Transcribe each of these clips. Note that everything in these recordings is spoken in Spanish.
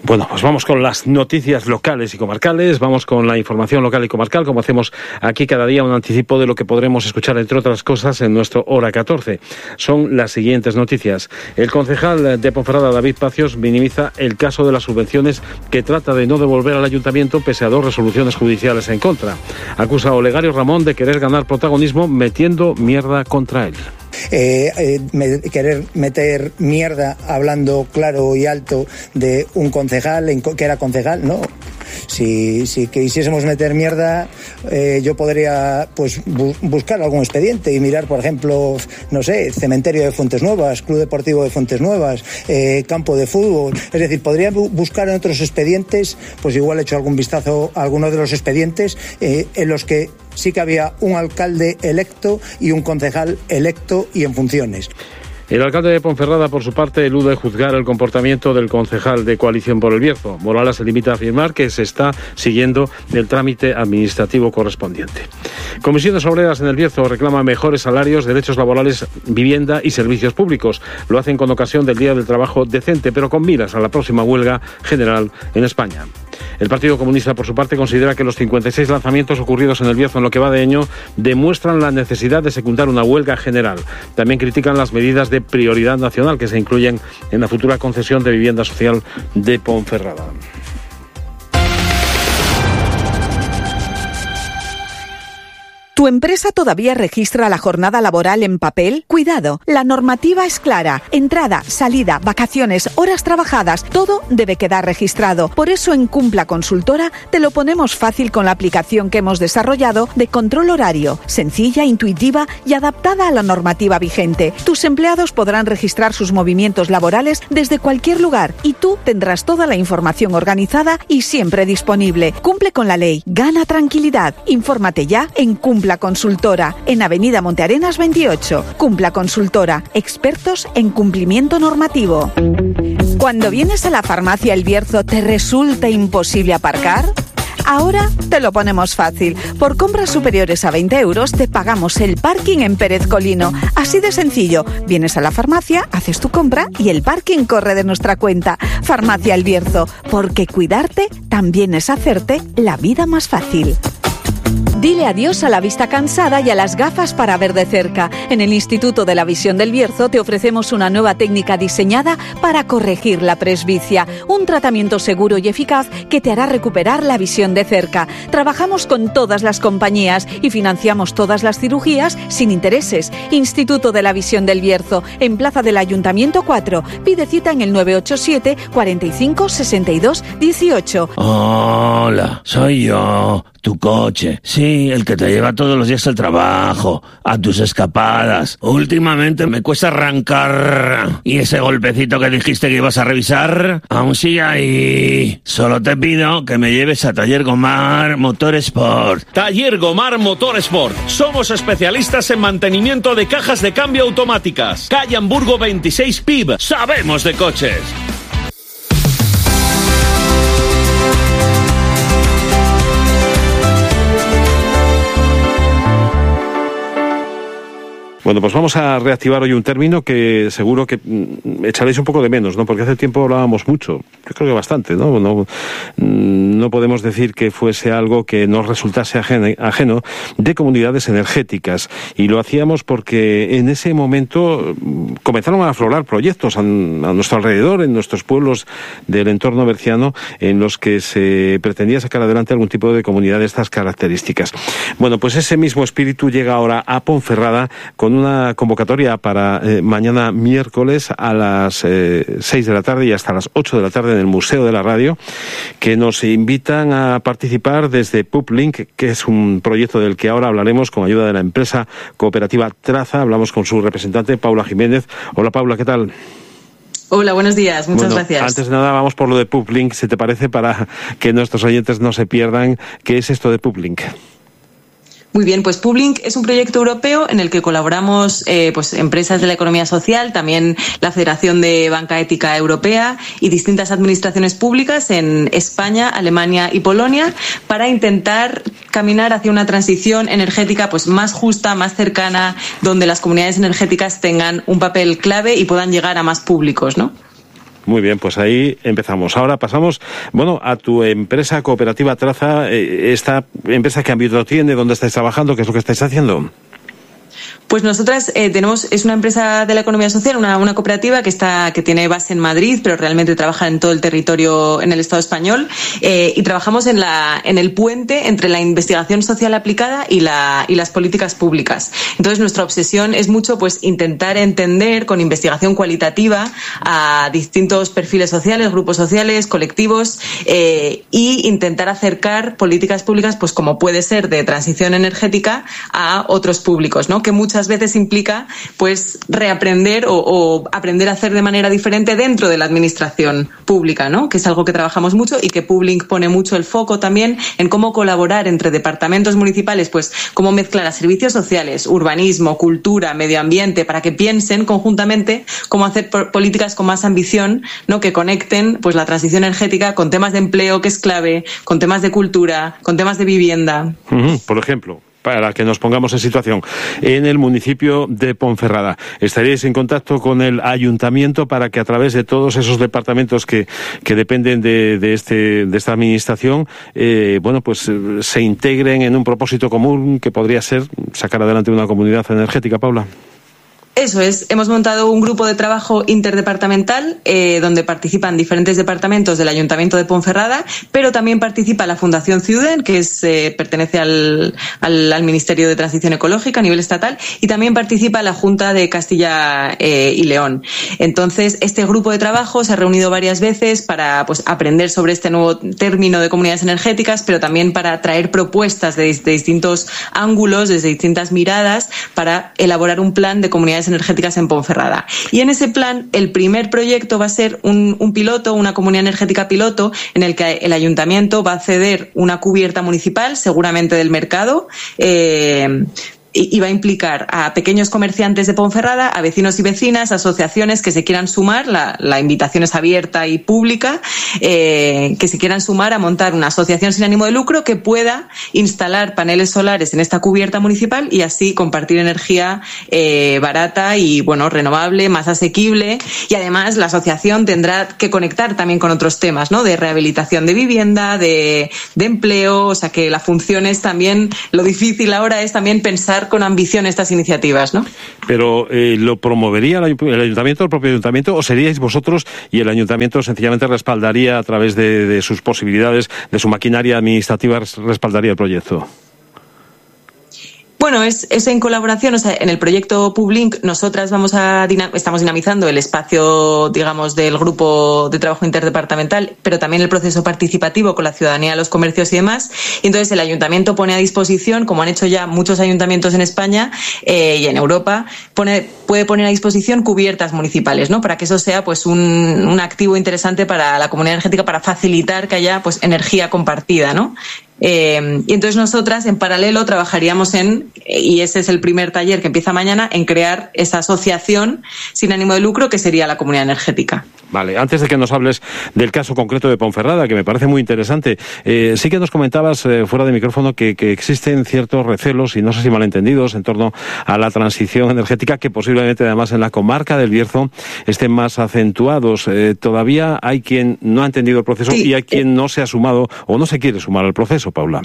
Bueno, pues vamos con las noticias locales y comarcales, vamos con la información local y comarcal, como hacemos aquí cada día, un anticipo de lo que podremos escuchar, entre otras cosas, en nuestro Hora 14. Son las siguientes noticias. El concejal de Ponferrada, David Pacios, minimiza el caso de las subvenciones que trata de no devolver al ayuntamiento pese a 2 resoluciones judiciales en contra. Acusa a Olegario Ramón de querer ganar protagonismo metiendo mierda contra él. Querer meter mierda hablando claro y alto de un concejal que era concejal, no. Si quisiésemos meter mierda, yo podría pues buscar algún expediente y mirar, por ejemplo, no sé, cementerio de Fuentes Nuevas, Club Deportivo de Fuentes Nuevas, campo de fútbol. Es decir, podría buscar en otros expedientes, pues igual he hecho algún vistazo a algunos de los expedientes en los que sí que había un alcalde electo y un concejal electo y en funciones. El alcalde de Ponferrada, por su parte, elude juzgar el comportamiento del concejal de Coalición por el Bierzo. Morala se limita a afirmar que se está siguiendo el trámite administrativo correspondiente. Comisiones Obreras en el Bierzo reclama mejores salarios, derechos laborales, vivienda y servicios públicos. Lo hacen con ocasión del Día del Trabajo Decente, pero con miras a la próxima huelga general en España. El Partido Comunista, por su parte, considera que los 56 lanzamientos ocurridos en el Bierzo en lo que va de año demuestran la necesidad de secundar una huelga general. También critican las medidas de prioridad nacional que se incluyen en la futura concesión de vivienda social de Ponferrada. ¿Tu empresa todavía registra la jornada laboral en papel? Cuidado, la normativa es clara. Entrada, salida, vacaciones, horas trabajadas, todo debe quedar registrado. Por eso en Cumpla Consultora te lo ponemos fácil con la aplicación que hemos desarrollado de control horario, sencilla, intuitiva y adaptada a la normativa vigente. Tus empleados podrán registrar sus movimientos laborales desde cualquier lugar y tú tendrás toda la información organizada y siempre disponible. Cumple con la ley, gana tranquilidad. Infórmate ya en Cumpla Consultora, en Avenida Montearenas 28. Cumpla Consultora, expertos en cumplimiento normativo. Cuando vienes a la farmacia El Bierzo, ¿te resulta imposible aparcar? Ahora te lo ponemos fácil. Por compras superiores a 20 euros te pagamos el parking en Pérez Colino. Así de sencillo. Vienes a la farmacia, haces tu compra y el parking corre de nuestra cuenta. Farmacia El Bierzo, porque cuidarte también es hacerte la vida más fácil. Dile adiós a la vista cansada y a las gafas para ver de cerca. En el Instituto de la Visión del Bierzo te ofrecemos una nueva técnica diseñada para corregir la presbicia. Un tratamiento seguro y eficaz que te hará recuperar la visión de cerca. Trabajamos con todas las compañías y financiamos todas las cirugías sin intereses. Instituto de la Visión del Bierzo, en Plaza del Ayuntamiento 4. Pide cita en el 987 45 62 18. Hola, soy yo. Tu coche, sí, el que te lleva todos los días al trabajo, a tus escapadas. Últimamente me cuesta arrancar. ¿Y ese golpecito que dijiste que ibas a revisar? Aún sigue ahí. Solo te pido que me lleves a Taller Gomar Motorsport. Taller Gomar Motorsport. Somos especialistas en mantenimiento de cajas de cambio automáticas. Calle Hamburgo 26 PIB. Sabemos de coches. Bueno, pues vamos a reactivar hoy un término que seguro que echaréis un poco de menos, ¿no? Porque hace tiempo hablábamos mucho, yo creo que bastante, ¿no? No podemos decir que fuese algo que nos resultase ajeno de comunidades energéticas. Y lo hacíamos porque en ese momento comenzaron a aflorar proyectos a nuestro alrededor, en nuestros pueblos del entorno berciano, en los que se pretendía sacar adelante algún tipo de comunidad de estas características. Bueno, pues ese mismo espíritu llega ahora a Ponferrada con una convocatoria para mañana miércoles a las 6 de la tarde y hasta las 8 de la tarde en el Museo de la Radio, que nos invitan a participar desde PubLink, que es un proyecto del que ahora hablaremos con ayuda de la empresa cooperativa Traza. Hablamos con su representante, Paula Jiménez. Hola, Paula, ¿qué tal? Hola, buenos días, muchas gracias. Antes de nada, vamos por lo de PubLink, si te parece, para que nuestros oyentes no se pierdan. ¿Qué es esto de PubLink? Muy bien, pues PubLink es un proyecto europeo en el que colaboramos pues empresas de la economía social, también la Federación de Banca Ética Europea y distintas administraciones públicas en España, Alemania y Polonia para intentar caminar hacia una transición energética pues más justa, más cercana, donde las comunidades energéticas tengan un papel clave y puedan llegar a más públicos, ¿no? Muy bien, pues ahí empezamos. Ahora pasamos, a tu empresa cooperativa Traza, esta empresa que ámbito tiene, dónde estáis trabajando, qué es lo que estáis haciendo. Pues nosotras es una empresa de la economía social, una cooperativa que tiene base en Madrid, pero realmente trabaja en todo el territorio, en el Estado español, y trabajamos en el puente entre la investigación social aplicada y las políticas públicas. Entonces nuestra obsesión es mucho pues intentar entender con investigación cualitativa a distintos perfiles sociales, grupos sociales, colectivos, y intentar acercar políticas públicas, pues como puede ser de transición energética, a otros públicos, ¿no? Que muchas veces implica pues reaprender o aprender a hacer de manera diferente dentro de la administración pública, ¿no? Que es algo que trabajamos mucho y que Publinc pone mucho el foco también en cómo colaborar entre departamentos municipales, pues cómo mezclar a servicios sociales, urbanismo, cultura, medio ambiente, para que piensen conjuntamente cómo hacer políticas con más ambición, ¿no? Que conecten pues la transición energética con temas de empleo, que es clave, con temas de cultura, con temas de vivienda. Por ejemplo, para que nos pongamos en situación, en el municipio de Ponferrada, ¿estaríais en contacto con el ayuntamiento para que a través de todos esos departamentos que dependen de esta administración, se integren en un propósito común que podría ser sacar adelante una comunidad energética, Paula? Eso es, hemos montado un grupo de trabajo interdepartamental donde participan diferentes departamentos del Ayuntamiento de Ponferrada, pero también participa la Fundación Ciuden, que pertenece al Ministerio de Transición Ecológica a nivel estatal, y también participa la Junta de Castilla y León. Entonces, este grupo de trabajo se ha reunido varias veces para pues aprender sobre este nuevo término de comunidades energéticas, pero también para traer propuestas de distintos ángulos, desde distintas miradas, para elaborar un plan de comunidades energéticas en Ponferrada. Y en ese plan, el primer proyecto va a ser un piloto, una comunidad energética piloto, en el que el ayuntamiento va a ceder una cubierta municipal, seguramente del mercado, y va a implicar a pequeños comerciantes de Ponferrada, a vecinos y vecinas, asociaciones que se quieran sumar, la invitación es abierta y pública, que se quieran sumar a montar una asociación sin ánimo de lucro que pueda instalar paneles solares en esta cubierta municipal y así compartir energía barata y renovable, más asequible, y además la asociación tendrá que conectar también con otros temas, ¿no? De rehabilitación de vivienda, de empleo, o sea que la función es también, lo difícil ahora es también pensar con ambición estas iniciativas, ¿no? Pero ¿lo promovería el ayuntamiento, el propio ayuntamiento, o seríais vosotros y el ayuntamiento sencillamente respaldaría a través de sus posibilidades, de su maquinaria administrativa, respaldaría el proyecto? Bueno, es en colaboración, o sea, en el proyecto Publinc nosotras estamos dinamizando el espacio, digamos, del grupo de trabajo interdepartamental, pero también el proceso participativo con la ciudadanía, los comercios y demás. Y entonces el ayuntamiento pone a disposición, como han hecho ya muchos ayuntamientos en España y en Europa, puede poner a disposición cubiertas municipales, ¿no? Para que eso sea pues un activo interesante para la comunidad energética, para facilitar que haya pues energía compartida, ¿no? Y entonces nosotras en paralelo trabajaríamos y ese es el primer taller que empieza mañana, en crear esa asociación sin ánimo de lucro que sería la comunidad energética. Vale, antes de que nos hables del caso concreto de Ponferrada, que me parece muy interesante, sí que nos comentabas fuera de micrófono que existen ciertos recelos, y no sé si malentendidos, en torno a la transición energética, que posiblemente además en la comarca del Bierzo estén más acentuados. Todavía hay quien no ha entendido el proceso y hay quien no se ha sumado o no se quiere sumar al proceso, Paula.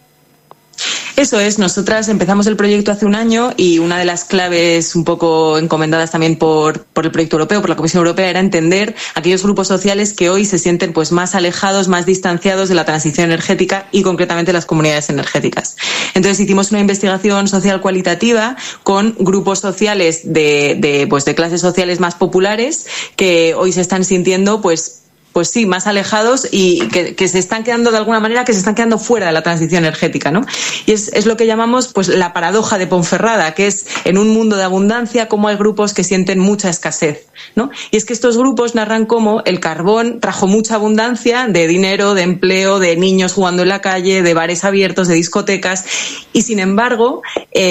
Eso es, nosotras empezamos el proyecto hace un año y una de las claves un poco encomendadas también por el proyecto europeo, por la Comisión Europea, era entender aquellos grupos sociales que hoy se sienten pues más alejados, más distanciados de la transición energética y concretamente las comunidades energéticas. Entonces hicimos una investigación social cualitativa con grupos sociales de clases sociales más populares que hoy se están sintiendo pues sí, más alejados y que se están quedando de alguna manera, que se están quedando fuera de la transición energética, ¿no? Y es lo que llamamos pues la paradoja de Ponferrada, que es en un mundo de abundancia cómo hay grupos que sienten mucha escasez, ¿no? Y es que estos grupos narran cómo el carbón trajo mucha abundancia de dinero, de empleo, de niños jugando en la calle, de bares abiertos, de discotecas, y sin embargo,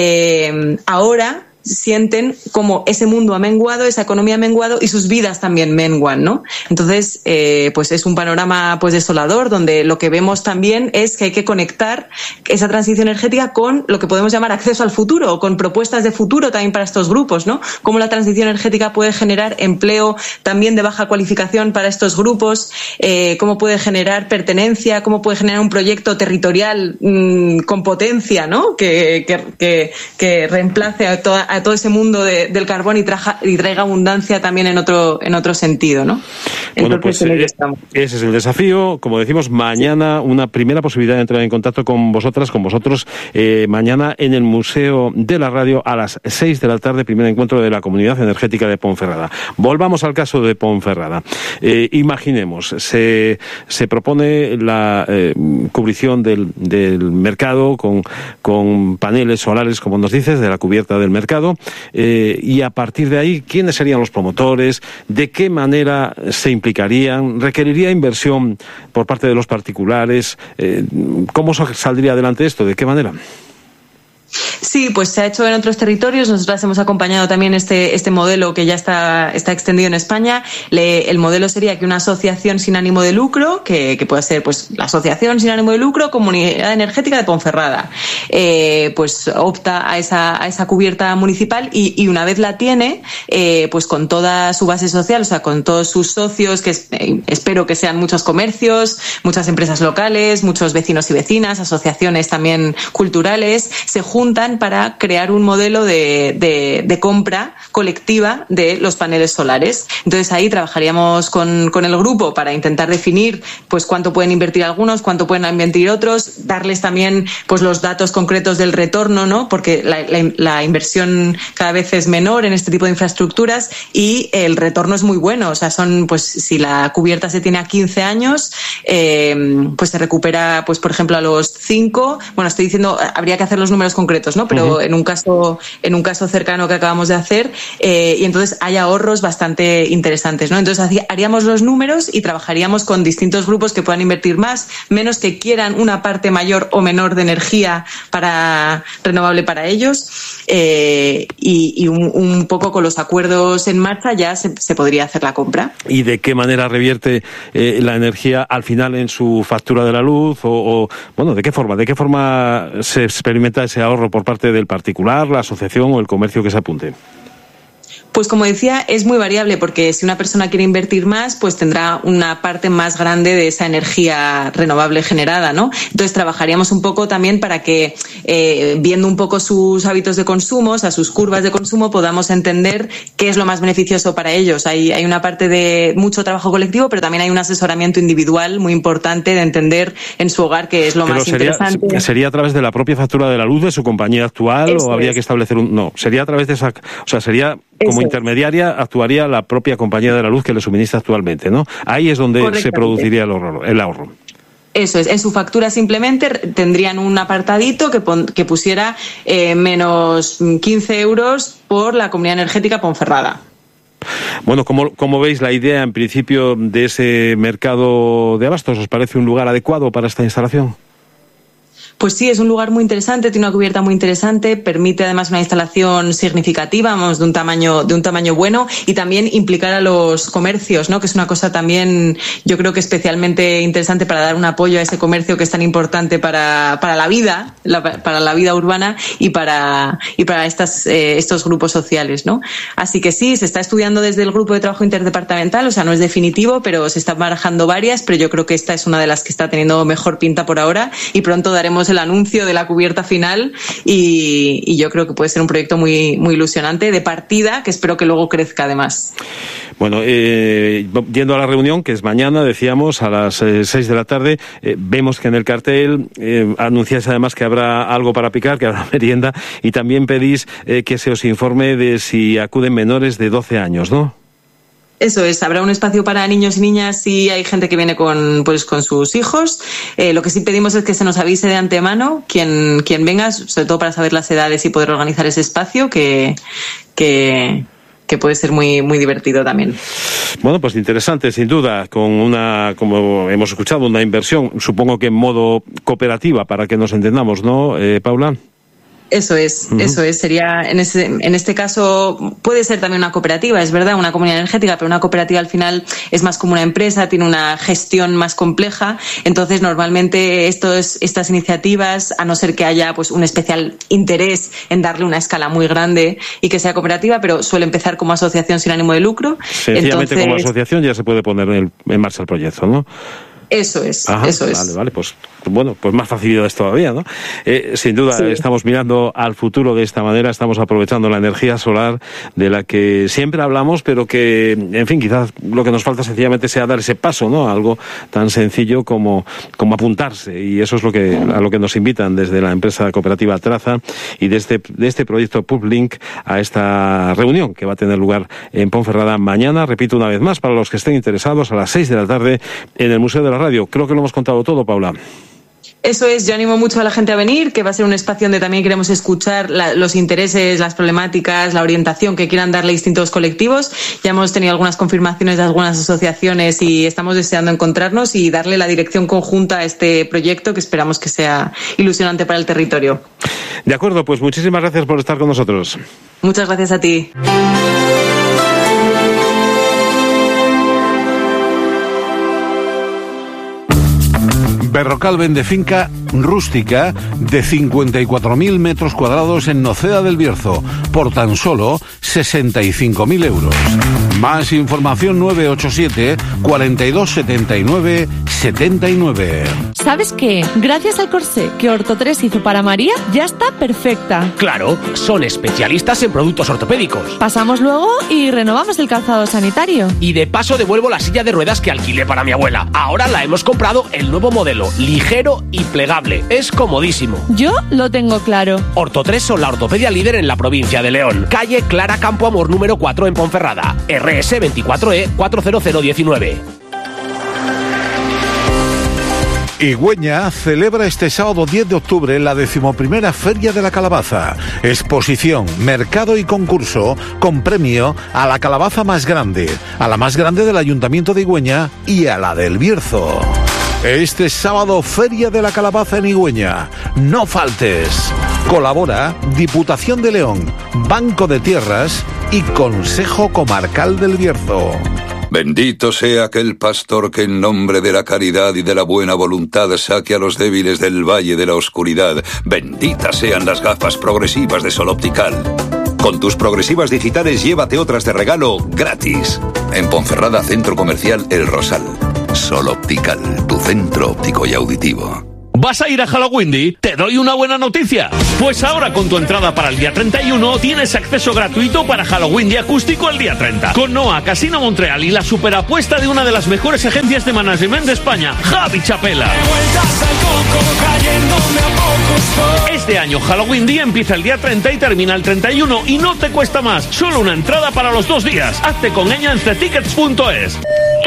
ahora sienten como ese mundo ha menguado, esa economía ha menguado y sus vidas también menguan, ¿no? Entonces, pues es un panorama pues desolador, donde lo que vemos también es que hay que conectar esa transición energética con lo que podemos llamar acceso al futuro, o con propuestas de futuro también para estos grupos, ¿no? Cómo la transición energética puede generar empleo también de baja cualificación para estos grupos, cómo puede generar pertenencia, cómo puede generar un proyecto territorial con potencia, ¿no? Que reemplace a todo ese mundo del carbón y traiga abundancia también en otro sentido, ¿no? Bueno, pues ese es el desafío. Como decimos, mañana una primera posibilidad de entrar en contacto con vosotros, mañana en el Museo de la Radio a las 6 de la tarde, primer encuentro de la Comunidad Energética de Ponferrada. Volvamos al caso de Ponferrada. Imaginemos, se propone la cubrición del mercado con paneles solares, como nos dices, de la cubierta del mercado, y a partir de ahí, ¿quiénes serían los promotores? ¿De qué manera se implicarían? ¿Requeriría inversión por parte de los particulares? ¿Cómo saldría adelante esto? ¿De qué manera? Sí, pues se ha hecho en otros territorios. Nosotras hemos acompañado también este modelo que ya está extendido en España. El modelo sería que una asociación sin ánimo de lucro, que puede ser pues la Asociación sin ánimo de lucro Comunidad Energética de Ponferrada, pues opta a esa cubierta municipal y una vez la tiene, pues con toda su base social, o sea, con todos sus socios, que espero que sean muchos comercios, muchas empresas locales, muchos vecinos y vecinas, asociaciones también culturales, se juntan para crear un modelo de compra colectiva de los paneles solares. Entonces ahí trabajaríamos con el grupo para intentar definir pues cuánto pueden invertir algunos, cuánto pueden invertir otros, darles también pues los datos concretos del retorno, ¿no? Porque la inversión cada vez es menor en este tipo de infraestructuras y el retorno es muy bueno. O sea, pues si la cubierta se tiene a 15 años, pues se recupera, pues por ejemplo a los 5, bueno, estoy diciendo, habría que hacer los números concretos, ¿no? Pero en un caso cercano que acabamos de hacer, y entonces hay ahorros bastante interesantes, ¿no? Entonces haríamos los números y trabajaríamos con distintos grupos que puedan invertir más, menos, que quieran una parte mayor o menor de energía renovable para ellos, y un poco con los acuerdos en marcha ya se podría hacer la compra. ¿Y de qué manera revierte la energía al final en su factura de la luz? O bueno, ¿de qué forma se experimenta ese ahorro por parte del particular, la asociación o el comercio que se apunte? Pues como decía, es muy variable, porque si una persona quiere invertir más, pues tendrá una parte más grande de esa energía renovable generada, ¿no? Entonces trabajaríamos un poco también para que, viendo un poco sus hábitos de consumo, o sea, sus curvas de consumo, podamos entender qué es lo más beneficioso para ellos. Hay una parte de mucho trabajo colectivo, pero también hay un asesoramiento individual muy importante de entender en su hogar qué es lo más interesante. ¿Sería a través de la propia factura de la luz de su compañía actual? Eso o habría que establecer no, sería a través de esa, o sea, sería como intermediaria, actuaría la propia compañía de la luz que le suministra actualmente, ¿no? Ahí es donde se produciría el ahorro. Eso es, en su factura simplemente tendrían un apartadito que pusiera menos 15 euros por la Comunidad Energética Ponferrada. Bueno, ¿cómo veis la idea en principio de ese mercado de abastos? ¿Os parece un lugar adecuado para esta instalación? Pues sí, es un lugar muy interesante, tiene una cubierta muy interesante, permite además una instalación significativa, vamos, de un tamaño bueno, y también implicar a los comercios, ¿no? Que es una cosa también, yo creo que especialmente interesante para dar un apoyo a ese comercio que es tan importante para la vida, para la vida urbana y para estos grupos sociales, ¿no? Así que sí, se está estudiando desde el grupo de trabajo interdepartamental, o sea, no es definitivo, pero se están barajando varias, pero yo creo que esta es una de las que está teniendo mejor pinta por ahora, y pronto daremos el anuncio de la cubierta final, y yo creo que puede ser un proyecto muy, muy ilusionante de partida, que espero que luego crezca además. Bueno, yendo a la reunión, que es mañana, decíamos, a las 6 de la tarde, vemos que en el cartel anunciáis además que habrá algo para picar, que habrá merienda, y también pedís que se os informe de si acuden menores de 12 años, ¿no? Eso es, habrá un espacio para niños y niñas si hay gente que viene con sus hijos. Lo que sí pedimos es que se nos avise de antemano quien venga, sobre todo para saber las edades y poder organizar ese espacio que puede ser muy, muy divertido también. Bueno, pues interesante, sin duda, con como hemos escuchado, una inversión, supongo que en modo cooperativa, para que nos entendamos, ¿no, Paula? Eso es, sería en este caso puede ser también una cooperativa, es verdad, una comunidad energética, pero una cooperativa al final es más como una empresa, tiene una gestión más compleja, entonces normalmente estas iniciativas, a no ser que haya pues un especial interés en darle una escala muy grande y que sea cooperativa, pero suele empezar como asociación sin ánimo de lucro. Sencillamente como asociación ya se puede poner en marcha el proyecto, ¿no? Eso es. Vale, pues más facilidades todavía, ¿no? Sin duda, estamos mirando al futuro de esta manera, estamos aprovechando la energía solar de la que siempre hablamos, pero que, en fin, quizás lo que nos falta sencillamente sea dar ese paso, ¿no? Algo tan sencillo como apuntarse, y eso es a lo que nos invitan desde la empresa cooperativa Traza y de este proyecto PubLink a esta reunión que va a tener lugar en Ponferrada mañana, repito una vez más, para los que estén interesados, a las 6 de la tarde en el Museo de la Radio. Creo que lo hemos contado todo, Paula. Eso es, yo animo mucho a la gente a venir, que va a ser un espacio donde también queremos escuchar los intereses, las problemáticas, la orientación que quieran darle distintos colectivos. Ya hemos tenido algunas confirmaciones de algunas asociaciones y estamos deseando encontrarnos y darle la dirección conjunta a este proyecto que esperamos que sea ilusionante para el territorio. De acuerdo, pues muchísimas gracias por estar con nosotros. Muchas gracias a ti. Berrocal vende finca rústica de 54.000 metros cuadrados en Noceda del Bierzo por tan solo 65.000 euros. Más información 987 42 79 79. ¿Sabes qué? Gracias al corsé que Orto3 hizo para María, ya está perfecta. Claro, son especialistas en productos ortopédicos. Pasamos luego y renovamos el calzado sanitario. Y de paso devuelvo la silla de ruedas que alquilé para mi abuela. Ahora la hemos comprado el nuevo modelo, ligero y plegable. Es comodísimo. Yo lo tengo claro. Orto3 son la ortopedia líder en la provincia de León. Calle Clara Campo Amor número 4 en Ponferrada. RS 24E 40019. Igüeña celebra este sábado 10 de octubre la 11ª Feria de la Calabaza. Exposición, mercado y concurso con premio a la calabaza más grande, a la más grande del Ayuntamiento de Igüeña y a la del Bierzo. Este sábado, Feria de la Calabaza en Igüeña. No faltes. Colabora Diputación de León, Banco de Tierras y Consejo Comarcal del Bierzo. Bendito sea aquel pastor que en nombre de la caridad y de la buena voluntad saque a los débiles del valle de la oscuridad. Benditas sean las gafas progresivas de Sol Optical. Con tus progresivas digitales llévate otras de regalo gratis. En Ponferrada, Centro Comercial El Rosal. Sol Optical, tu centro óptico y auditivo. ¿Vas a ir a Halloween? Te doy una buena noticia. Pues ahora con tu entrada para el día 31 tienes acceso gratuito para Halloween acústico el día 30. Con Noa, Casino Montreal y la superapuesta de una de las mejores agencias de management de España, Javi Chapela. Este año Halloween empieza el día 30 y termina el 31 y no te cuesta más. Solo una entrada para los 2 días. Hazte con ella en ctickets.es.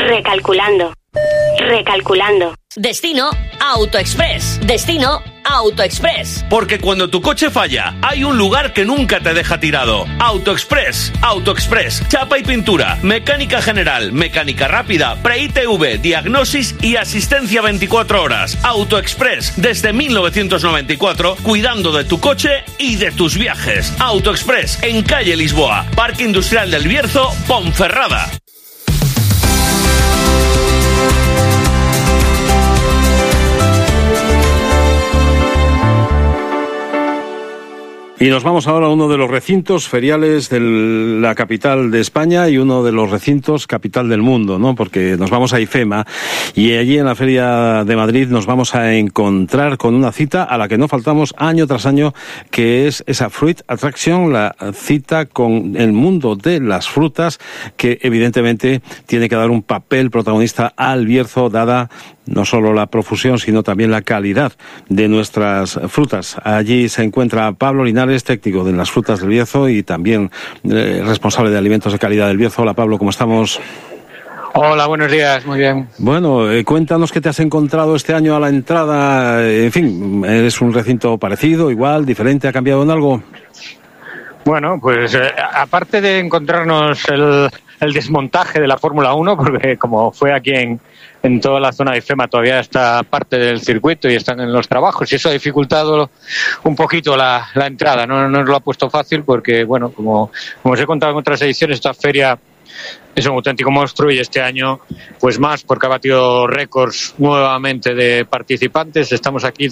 Recalculando. Destino AutoExpress. Destino AutoExpress. Porque cuando tu coche falla, hay un lugar que nunca te deja tirado. AutoExpress. AutoExpress. Chapa y pintura, mecánica general, mecánica rápida, pre-ITV, diagnosis y asistencia 24 horas. AutoExpress. Desde 1994, cuidando de tu coche y de tus viajes. AutoExpress. En calle Lisboa, Parque Industrial del Bierzo, Ponferrada. Y nos vamos ahora a uno de los recintos feriales de la capital de España y uno de los recintos capital del mundo, ¿no? Porque nos vamos a IFEMA y allí en la Feria de Madrid nos vamos a encontrar con una cita a la que no faltamos año tras año, que es esa Fruit Attraction, la cita con el mundo de las frutas, que evidentemente tiene que dar un papel protagonista al Bierzo, dada no solo la profusión, sino también la calidad de nuestras frutas. Allí se encuentra Pablo Linares, técnico de las frutas del Bierzo y también responsable de alimentos de calidad del Bierzo. Hola Pablo, ¿cómo estamos? Hola, buenos días, muy bien. Bueno, cuéntanos qué te has encontrado este año a la entrada. En fin, ¿es un recinto parecido, igual, diferente, ha cambiado en algo? Bueno, pues aparte de encontrarnos el desmontaje de la Fórmula 1, porque como fue aquí en toda la zona de IFEMA todavía está parte del circuito y están en los trabajos, y eso ha dificultado un poquito la entrada. No nos lo ha puesto fácil porque, bueno, como os he contado en otras ediciones, esta feria es un auténtico monstruo, y este año pues más, porque ha batido récords nuevamente de participantes. Estamos aquí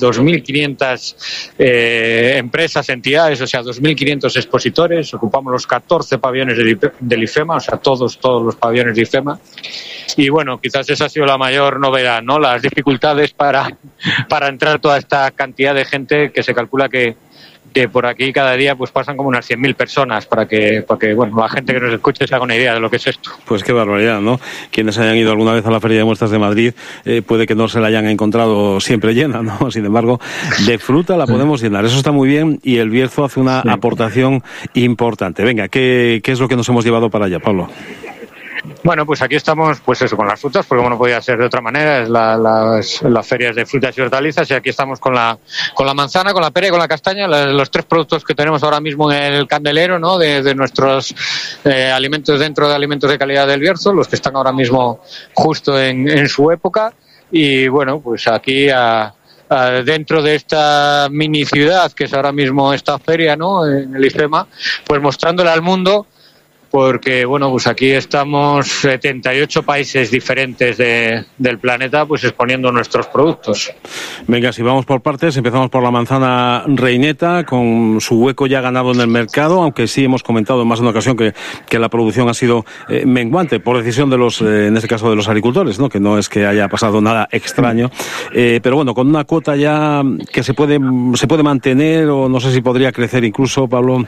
2.500 empresas, entidades, o sea, 2.500 expositores. Ocupamos los 14 pabellones del IFEMA, o sea, todos los pabellones de IFEMA. Y bueno, quizás esa ha sido la mayor novedad, ¿no? Las dificultades para entrar toda esta cantidad de gente, que se calcula que por aquí cada día pues pasan como unas 100.000 personas, para que bueno, la gente que nos escuche se haga una idea de lo que es esto. Pues qué barbaridad, ¿no? Quienes hayan ido alguna vez a la Feria de Muestras de Madrid, puede que no se la hayan encontrado siempre llena, ¿no? Sin embargo, de fruta la podemos llenar. Eso está muy bien, y el Bierzo hace una aportación importante. Venga, ¿qué es lo que nos hemos llevado para allá, Pablo? Bueno, pues aquí estamos, pues eso, con las frutas, porque como no podía ser de otra manera, es las ferias de frutas y hortalizas, y aquí estamos con la manzana, con la pera y con la castaña, los tres productos que tenemos ahora mismo en el candelero, ¿no? De nuestros alimentos dentro de alimentos de calidad del Bierzo, los que están ahora mismo justo en su época. Y bueno, pues aquí dentro de esta mini ciudad que es ahora mismo esta feria, ¿no? En el IFEMA, pues mostrándole al mundo, porque bueno, pues aquí estamos 78 países diferentes del planeta, pues exponiendo nuestros productos. Venga, si vamos por partes, empezamos por la manzana reineta, con su hueco ya ganado en el mercado, aunque sí hemos comentado en más de una ocasión que la producción ha sido menguante por decisión de los, en este caso de los agricultores, ¿no? Que no es que haya pasado nada extraño, pero bueno, con una cuota ya que se puede mantener, o no sé si podría crecer incluso, Pablo.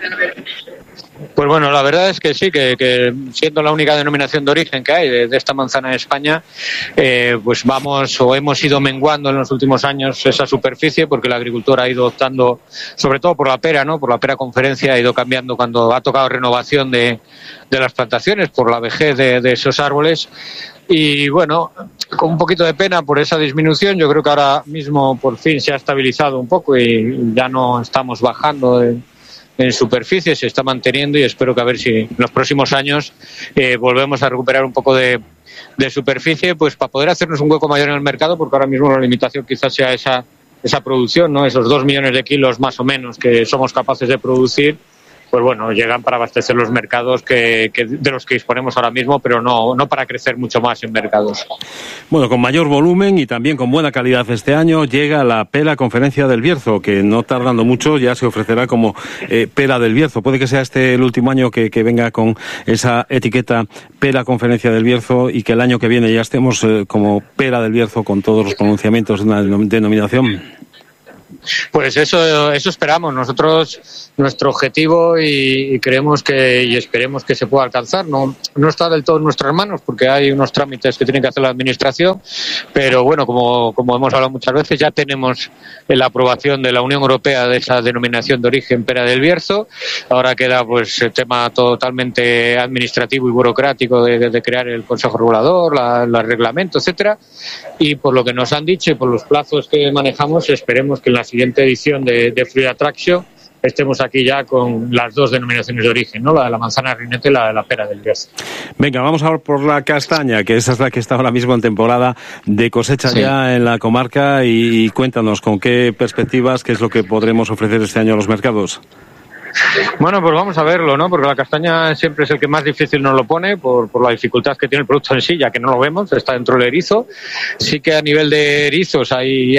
Pues bueno, la verdad es que sí, que siendo la única denominación de origen que hay de esta manzana en España, pues hemos ido menguando en los últimos años esa superficie, porque el agricultor ha ido optando, sobre todo por la pera, ¿no? Por la pera conferencia, ha ido cambiando cuando ha tocado renovación de las plantaciones, por la vejez de esos árboles. Y bueno, con un poquito de pena por esa disminución, yo creo que ahora mismo por fin se ha estabilizado un poco y ya no estamos bajando en superficie, se está manteniendo, y espero que a ver si en los próximos años volvemos a recuperar un poco de superficie, pues para poder hacernos un hueco mayor en el mercado, porque ahora mismo la limitación quizás sea esa producción, ¿no? Esos 2 millones de kilos más o menos que somos capaces de producir, pues bueno, llegan para abastecer los mercados de los que disponemos ahora mismo, pero no para crecer mucho más en mercados. Bueno, con mayor volumen y también con buena calidad este año llega la Pera Conferencia del Bierzo, que no tardando mucho ya se ofrecerá como Pera del Bierzo. Puede que sea este el último año que venga con esa etiqueta Pera Conferencia del Bierzo, y que el año que viene ya estemos como Pera del Bierzo, con todos los pronunciamientos de una denominación. Pues eso esperamos nosotros, nuestro objetivo, y creemos y esperemos que se pueda alcanzar. No está del todo en nuestras manos, porque hay unos trámites que tiene que hacer la administración, pero bueno, como hemos hablado muchas veces, ya tenemos la aprobación de la Unión Europea de esa denominación de origen Pera del Bierzo. Ahora queda pues el tema totalmente administrativo y burocrático de crear el Consejo Regulador, el reglamento, etcétera, y por lo que nos han dicho y por los plazos que manejamos, esperemos que en la siguiente edición de Fruit Attraction estemos aquí ya con las dos denominaciones de origen, ¿no? La de la manzana reineta y la de la pera del Bierzo. Venga, vamos a ver por la castaña, que esa es la que está ahora mismo en temporada de cosecha ya en la comarca, y cuéntanos con qué perspectivas, qué es lo que podremos ofrecer este año a los mercados. Bueno, pues vamos a verlo, ¿no? Porque la castaña siempre es el que más difícil nos lo pone por la dificultad que tiene el producto en sí, ya que no lo vemos, está dentro del erizo. Sí que a nivel de erizos hay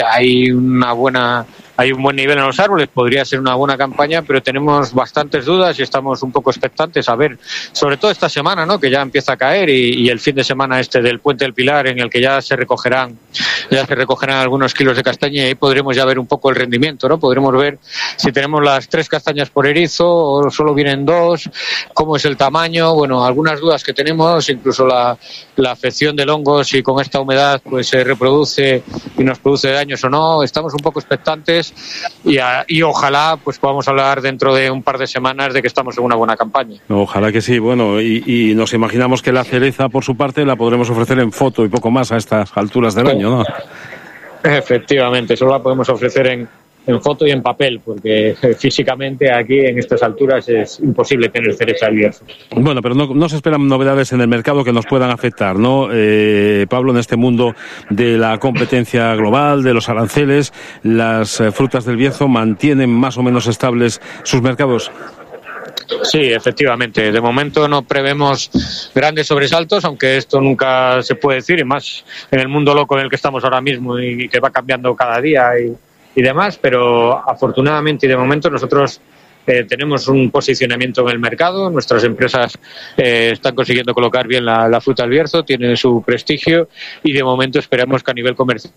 un buen nivel en los árboles, podría ser una buena campaña, pero tenemos bastantes dudas y estamos un poco expectantes a ver, sobre todo esta semana, ¿no? Que ya empieza a caer, y el fin de semana del Puente del Pilar, en el que ya se recogerán algunos kilos de castaña, y ahí podremos ya ver un poco el rendimiento, ¿no? Podremos ver si tenemos las 3 castañas por erizo o solo vienen 2, cómo es el tamaño, bueno, algunas dudas que tenemos, incluso la afección del hongo, si con esta humedad pues se reproduce y nos produce daños o no. Estamos un poco expectantes, y ojalá pues podamos hablar dentro de un par de semanas de que estamos en una buena campaña. Ojalá que sí. Bueno, y nos imaginamos que la cereza, por su parte, la podremos ofrecer en foto y poco más a estas alturas del año, ¿no? Efectivamente, solo la podemos ofrecer foto y en papel, porque físicamente aquí en estas alturas es imposible tener cereza del Bierzo. Bueno, pero no se esperan novedades en el mercado que nos puedan afectar, ¿no? Pablo, en este mundo de la competencia global, de los aranceles, ¿las frutas del Bierzo mantienen más o menos estables sus mercados? Sí, efectivamente. De momento no prevemos grandes sobresaltos, aunque esto nunca se puede decir, y más en el mundo loco en el que estamos ahora mismo y que va cambiando cada día y demás, pero afortunadamente y de momento nosotros tenemos un posicionamiento en el mercado, nuestras empresas están consiguiendo colocar bien la fruta del Bierzo, tienen su prestigio y de momento esperamos que a nivel comercial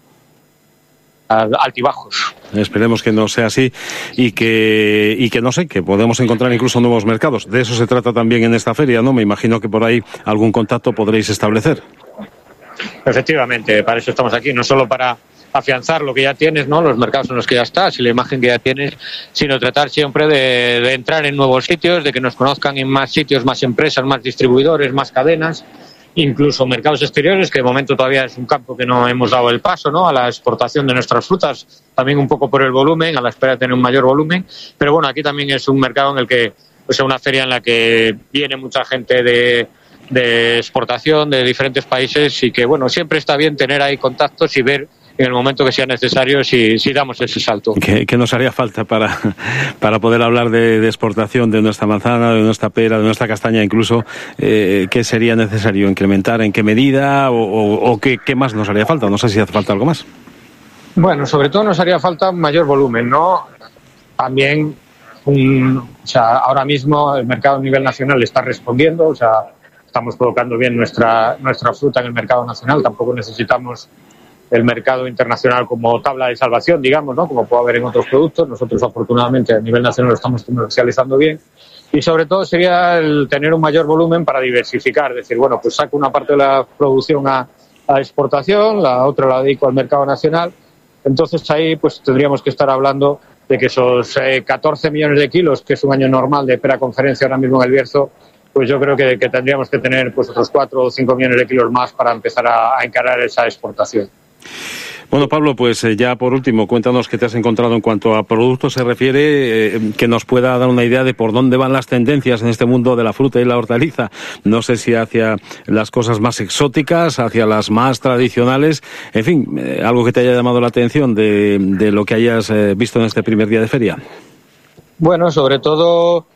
altibajos. Esperemos que no sea así y que no sé, que podemos encontrar incluso nuevos mercados. De eso se trata también en esta feria, ¿no? Me imagino que por ahí algún contacto podréis establecer. Efectivamente, para eso estamos aquí, no solo para afianzar lo que ya tienes, ¿no? Los mercados en los que ya estás y la imagen que ya tienes, sino tratar siempre de entrar en nuevos sitios, de que nos conozcan en más sitios, más empresas, más distribuidores, más cadenas, incluso mercados exteriores, que de momento todavía es un campo que no hemos dado el paso, ¿no? A la exportación de nuestras frutas, también un poco por el volumen, a la espera de tener un mayor volumen, pero bueno, aquí también es un mercado en el que, pues es una feria en la que viene mucha gente de exportación de diferentes países y que, bueno, siempre está bien tener ahí contactos y ver en el momento que sea necesario si damos ese salto. ¿Qué nos haría falta para poder hablar de exportación de nuestra manzana, de nuestra pera, de nuestra castaña incluso? ¿Qué sería necesario incrementar? ¿En qué medida? ¿O qué más nos haría falta? No sé si hace falta algo más. Bueno, sobre todo nos haría falta un mayor volumen, ¿no? También, ahora mismo el mercado a nivel nacional está respondiendo, estamos colocando bien nuestra fruta en el mercado nacional, tampoco necesitamos el mercado internacional como tabla de salvación, digamos, ¿no? Como puede haber en otros productos. Nosotros, afortunadamente, a nivel nacional lo estamos comercializando bien. Y, sobre todo, sería el tener un mayor volumen para diversificar. Es decir, bueno, pues saco una parte de la producción a exportación, la otra la dedico al mercado nacional. Entonces, ahí pues tendríamos que estar hablando de que esos 14 millones de kilos, que es un año normal de pera conferencia ahora mismo en el Bierzo, pues yo creo que tendríamos que tener pues otros 4 o 5 millones de kilos más para empezar a encarar esa exportación. Bueno, Pablo, pues ya por último, cuéntanos qué te has encontrado en cuanto a productos se refiere, que nos pueda dar una idea de por dónde van las tendencias en este mundo de la fruta y la hortaliza. No sé si hacia las cosas más exóticas, hacia las más tradicionales, en fin, algo que te haya llamado la atención de lo que hayas visto en este primer día de feria. Bueno, sobre todo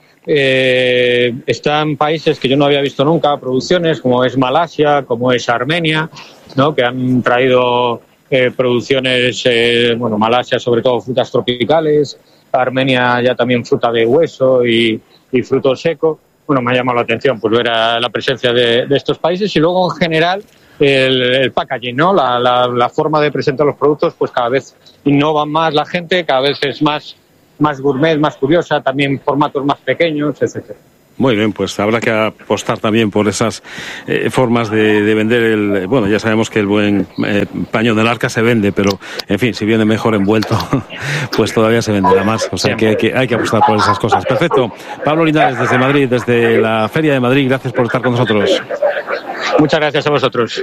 están países que yo no había visto nunca, producciones como es Malasia, como es Armenia, ¿no? Que han traído producciones, Malasia sobre todo frutas tropicales, Armenia ya también fruta de hueso y fruto seco. Bueno, me ha llamado la atención pues ver la presencia de estos países y luego en general el packaging, ¿no? La forma de presentar los productos, pues cada vez innova más la gente, cada vez es más gourmet, más curiosa, también formatos más pequeños, etcétera. Muy bien, pues habrá que apostar también por esas formas de vender ya sabemos que el buen paño del arca se vende, pero en fin, si viene mejor envuelto, pues todavía se venderá más, o sea que hay que apostar por esas cosas. Perfecto. Pablo Linares, desde Madrid, desde la Feria de Madrid, gracias por estar con nosotros. Muchas gracias a vosotros.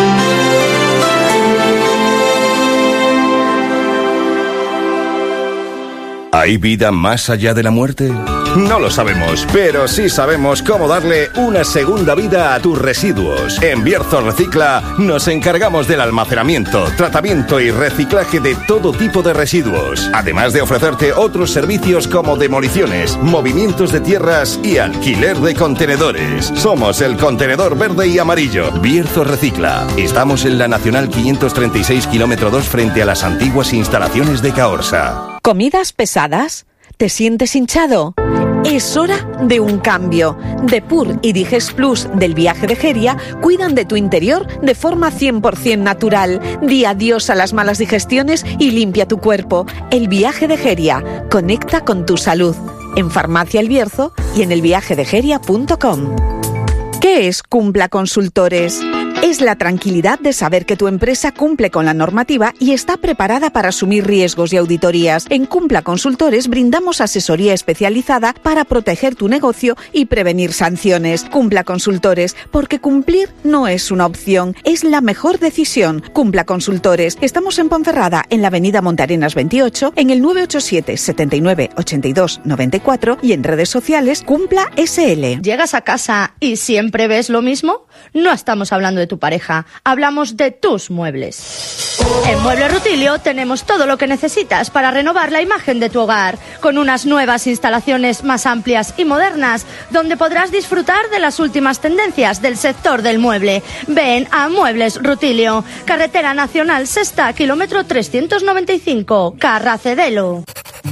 ¿Hay vida más allá de la muerte? No lo sabemos, pero sí sabemos cómo darle una segunda vida a tus residuos. En Bierzo Recicla nos encargamos del almacenamiento, tratamiento y reciclaje de todo tipo de residuos, además de ofrecerte otros servicios como demoliciones, movimientos de tierras y alquiler de contenedores. Somos el contenedor verde y amarillo. Bierzo Recicla. Estamos en la Nacional 536 km 2 frente a las antiguas instalaciones de Caorsa. ¿Comidas pesadas? ¿Te sientes hinchado? Es hora de un cambio. Depur y Digest Plus del Viaje de Geria cuidan de tu interior de forma 100% natural. Di adiós a las malas digestiones y limpia tu cuerpo. El Viaje de Geria. Conecta con tu salud. En Farmacia El Bierzo y en elviajedegeria.com. ¿Qué es Cumpla Consultores? Es la tranquilidad de saber que tu empresa cumple con la normativa y está preparada para asumir riesgos y auditorías. En Cumpla Consultores brindamos asesoría especializada para proteger tu negocio y prevenir sanciones. Cumpla Consultores, porque cumplir no es una opción, es la mejor decisión. Cumpla Consultores. Estamos en Ponferrada, en la avenida Montarenas 28, en el 987 79 82 94 y en redes sociales Cumpla SL. ¿Llegas a casa y siempre ves lo mismo? No estamos hablando de tu pareja, hablamos de tus muebles. En Muebles Rutilio tenemos todo lo que necesitas para renovar la imagen de tu hogar, con unas nuevas instalaciones más amplias y modernas, donde podrás disfrutar de las últimas tendencias del sector del mueble. Ven a Muebles Rutilio, Carretera Nacional Sexta, kilómetro 395, Carracedelo.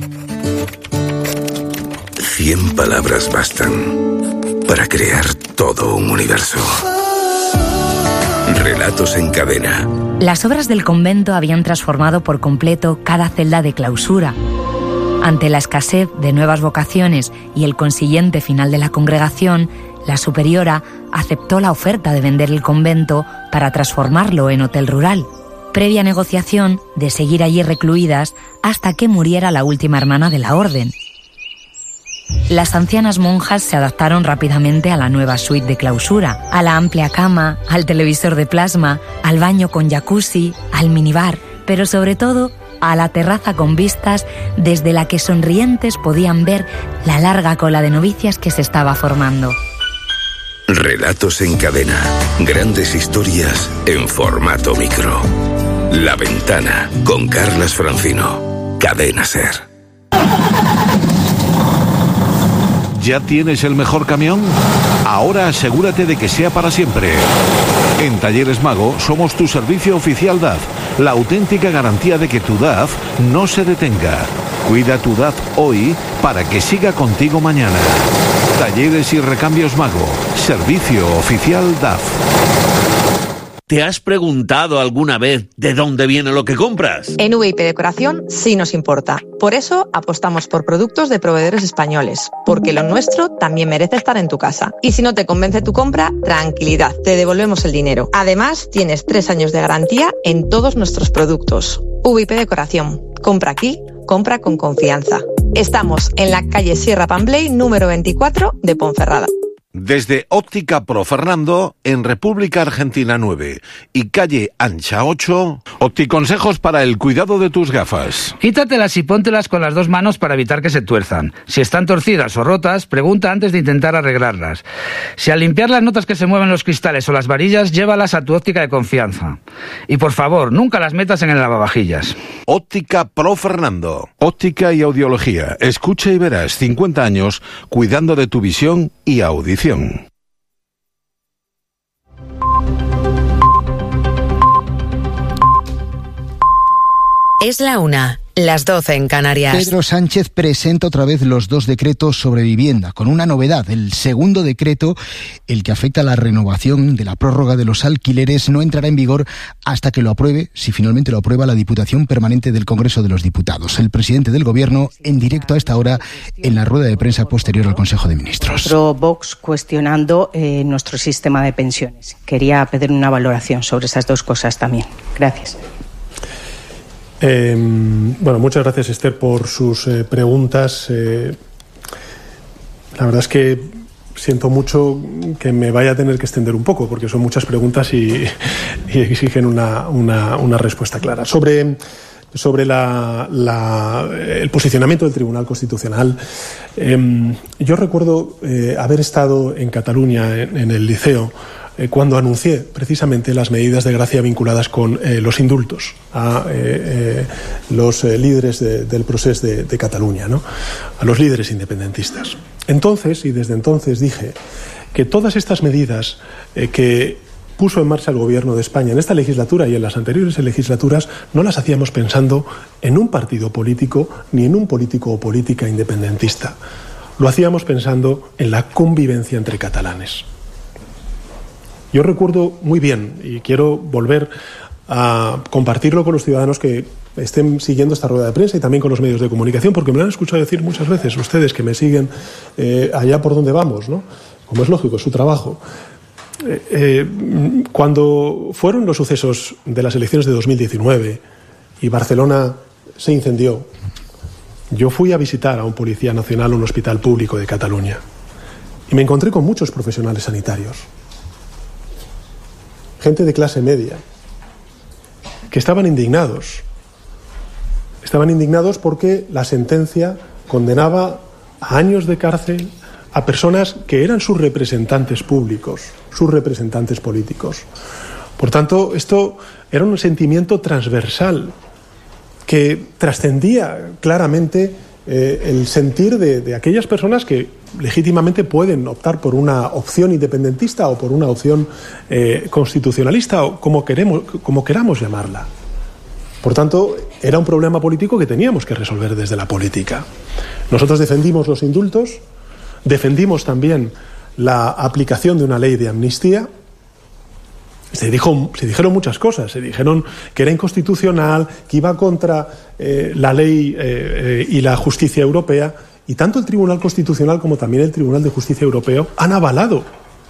100 palabras bastan para crear todo un universo. Relatos en cadena. Las obras del convento habían transformado por completo cada celda de clausura. Ante la escasez de nuevas vocaciones y el consiguiente final de la congregación, la superiora aceptó la oferta de vender el convento para transformarlo en hotel rural, previa negociación de seguir allí recluidas hasta que muriera la última hermana de la orden. Las ancianas monjas se adaptaron rápidamente a la nueva suite de clausura, a la amplia cama, al televisor de plasma, al baño con jacuzzi, al minibar, pero sobre todo a la terraza con vistas desde la que sonrientes podían ver la larga cola de novicias que se estaba formando. Relatos en cadena. Grandes historias en formato micro. La Ventana, con Carlas Francino. Cadena SER. ¿Ya tienes el mejor camión? Ahora asegúrate de que sea para siempre. En Talleres Mago somos tu servicio oficial DAF, la auténtica garantía de que tu DAF no se detenga. Cuida tu DAF hoy para que siga contigo mañana. Talleres y Recambios Mago, servicio oficial DAF. ¿Te has preguntado alguna vez de dónde viene lo que compras? En VIP Decoración sí nos importa. Por eso apostamos por productos de proveedores españoles, porque lo nuestro también merece estar en tu casa. Y si no te convence tu compra, tranquilidad, te devolvemos el dinero. Además, tienes 3 años de garantía en todos nuestros productos. VIP Decoración. Compra aquí, compra con confianza. Estamos en la calle Sierra Pambley, número 24 de Ponferrada. Desde Óptica Pro Fernando, en República Argentina 9 y calle Ancha 8, Opticonsejos para el cuidado de tus gafas. Quítatelas y póntelas con las 2 manos para evitar que se tuerzan. Si están torcidas o rotas, pregunta antes de intentar arreglarlas. Si al limpiar las notas que se mueven los cristales o las varillas, llévalas a tu óptica de confianza. Y por favor, nunca las metas en el lavavajillas. Óptica Pro Fernando. Óptica y audiología. Escucha y verás. 50 años cuidando de tu visión y audición. Es la 1, las 12 en Canarias. Pedro Sánchez presenta otra vez los 2 decretos sobre vivienda, con una novedad. El segundo decreto, el que afecta a la renovación de la prórroga de los alquileres, no entrará en vigor hasta que lo apruebe, si finalmente lo aprueba, la Diputación Permanente del Congreso de los Diputados. El presidente del Gobierno, en directo a esta hora, en la rueda de prensa posterior al Consejo de Ministros. Vox cuestionando nuestro sistema de pensiones. Quería pedir una valoración sobre esas 2 cosas también. Gracias. Bueno, muchas gracias, Esther, por sus preguntas. La verdad es que siento mucho que me vaya a tener que extender un poco, porque son muchas preguntas y exigen una respuesta clara. Sobre el posicionamiento del Tribunal Constitucional, yo recuerdo haber estado en Cataluña, en el Liceo, cuando anuncié precisamente las medidas de gracia vinculadas con los indultos a los líderes del procés de Cataluña, ¿no? A los líderes independentistas. Entonces, y desde entonces, dije que todas estas medidas que puso en marcha el Gobierno de España en esta legislatura y en las anteriores legislaturas no las hacíamos pensando en un partido político ni en un político o política independentista. Lo hacíamos pensando en la convivencia entre catalanes. Yo recuerdo muy bien, y quiero volver a compartirlo con los ciudadanos que estén siguiendo esta rueda de prensa y también con los medios de comunicación, porque me lo han escuchado decir muchas veces ustedes que me siguen allá por donde vamos, ¿no? Como es lógico, es su trabajo. Cuando fueron los sucesos de las elecciones de 2019 y Barcelona se incendió, yo fui a visitar a un policía nacional, un hospital público de Cataluña, y me encontré con muchos profesionales sanitarios, gente de clase media, que estaban indignados. Estaban indignados porque la sentencia condenaba a años de cárcel a personas que eran sus representantes públicos, sus representantes políticos. Por tanto, esto era un sentimiento transversal que trascendía claramente el sentir de aquellas personas que legítimamente pueden optar por una opción independentista o por una opción constitucionalista, o como queramos llamarla. Por tanto, era un problema político que teníamos que resolver desde la política. Nosotros defendimos los indultos, defendimos también la aplicación de una ley de amnistía. Se dijeron muchas cosas. Se dijeron que era inconstitucional, que iba contra la ley y la justicia europea. Y tanto el Tribunal Constitucional como también el Tribunal de Justicia Europeo han avalado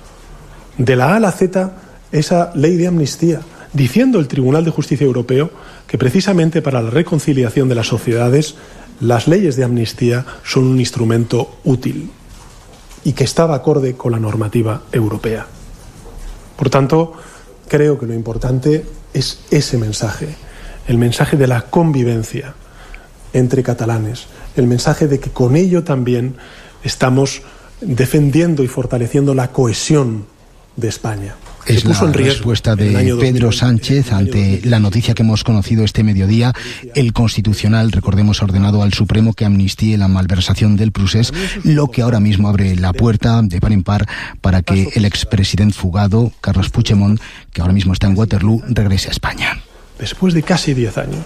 de la A a la Z esa ley de amnistía, diciendo el Tribunal de Justicia Europeo que precisamente para la reconciliación de las sociedades las leyes de amnistía son un instrumento útil y que estaba acorde con la normativa europea. Por tanto, creo que lo importante es ese mensaje, el mensaje de la convivencia entre catalanes, el mensaje de que con ello también estamos defendiendo y fortaleciendo la cohesión de España. Es la respuesta de Pedro Sánchez ante la noticia que hemos conocido este mediodía. El Constitucional, recordemos, ha ordenado al Supremo que amnistíe la malversación del Prusés, lo que ahora mismo abre la puerta de par en par para que el expresidente fugado, Carles Puigdemont, que ahora mismo está en Waterloo, regrese a España. Después de casi 10 años.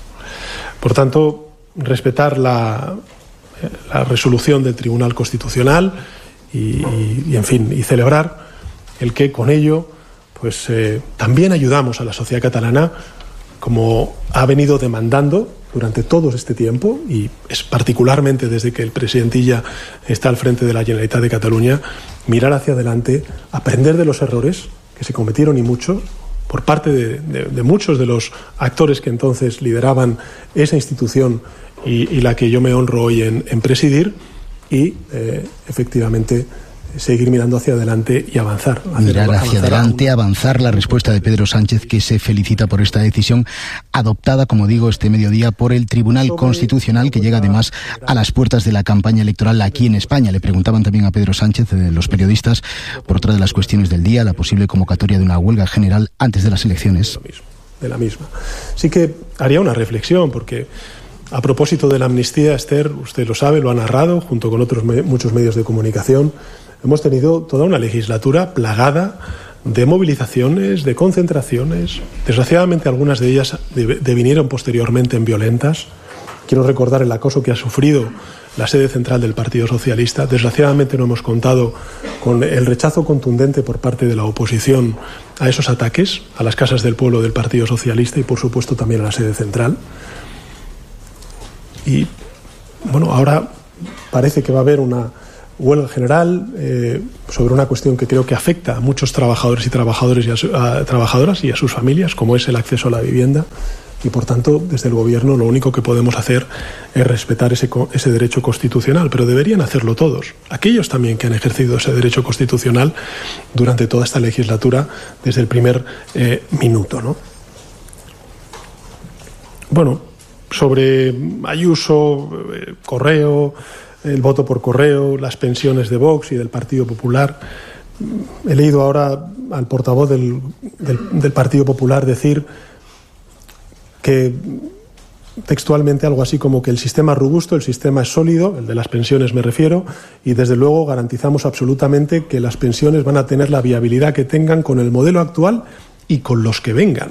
Por tanto, respetar la resolución del Tribunal Constitucional y celebrar el que con ello pues también ayudamos a la sociedad catalana, como ha venido demandando durante todo este tiempo, y es particularmente desde que el presidentilla está al frente de la Generalitat de Cataluña, mirar hacia adelante, aprender de los errores que se cometieron y mucho por parte de muchos de los actores que entonces lideraban esa institución y la que yo me honro hoy en presidir, y efectivamente seguir mirando hacia adelante y avanzar. Mirar hacia adelante, avanzar. La respuesta de Pedro Sánchez, que se felicita por esta decisión adoptada, como digo, este mediodía por el Tribunal Constitucional, que llega además a las puertas de la campaña electoral aquí en España. Le preguntaban también a Pedro Sánchez, los periodistas, por otra de las cuestiones del día, la posible convocatoria de una huelga general antes de las elecciones. De la misma. Sí que haría una reflexión, porque a propósito de la amnistía, Esther, usted lo sabe, lo ha narrado junto con otros muchos medios de comunicación. Hemos tenido toda una legislatura plagada de movilizaciones, de concentraciones. Desgraciadamente algunas de ellas devinieron posteriormente en violentas. Quiero recordar el acoso que ha sufrido la sede central del Partido Socialista. Desgraciadamente no hemos contado con el rechazo contundente por parte de la oposición a esos ataques, a las casas del pueblo del Partido Socialista y por supuesto también a la sede central. Y bueno, ahora parece que va a haber una huelga general sobre una cuestión que creo que afecta a muchos trabajadores y trabajadoras y a sus familias, como es el acceso a la vivienda, y por tanto desde el gobierno lo único que podemos hacer es respetar ese derecho constitucional, pero deberían hacerlo todos, aquellos también que han ejercido ese derecho constitucional durante toda esta legislatura desde el primer minuto, ¿no? Bueno, sobre Ayuso, correo, el voto por correo, las pensiones de Vox y del Partido Popular. He leído ahora al portavoz del Partido Popular decir que textualmente algo así como que el sistema es robusto, el sistema es sólido, el de las pensiones me refiero, y desde luego garantizamos absolutamente que las pensiones van a tener la viabilidad que tengan con el modelo actual y con los que vengan.